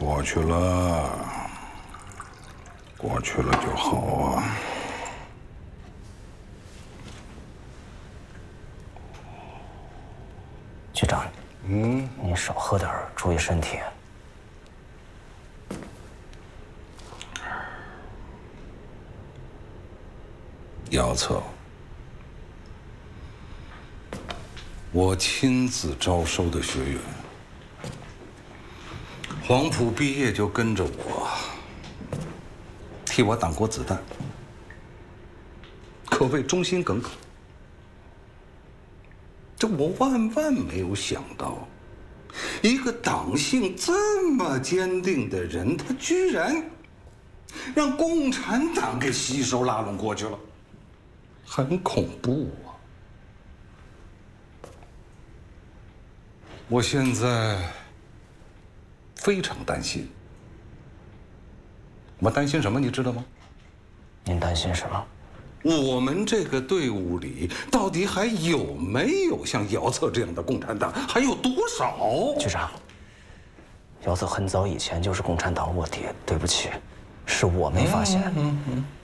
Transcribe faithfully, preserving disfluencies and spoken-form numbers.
过去了，过去了就好啊。 局长，嗯，你少喝点，注意身体。 姚策，我亲自招收的学员，黄埔毕业就跟着我，替我挡过子弹，可谓忠心耿耿。这我万万没有想到，一个党性这么坚定的人，他居然让共产党给吸收拉拢过去了，很恐怖啊！我现在非常担心。我担心什么，你知道吗？ 您担心什么？ 我们这个队伍里到底还有没有像姚策这样的共产党？还有多少？ 局长，姚策很早以前就是共产党卧底，对不起，是我没发现。嗯嗯。